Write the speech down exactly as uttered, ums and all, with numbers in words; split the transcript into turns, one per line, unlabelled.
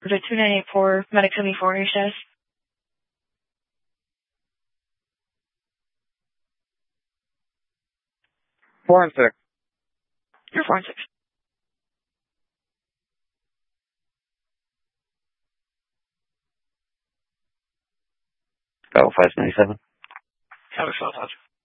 Was it two nine eight four, Medic seventy-four, your status?
Four and six.
You're four and six.
Oh, five ninety-seven.
Tower twelve,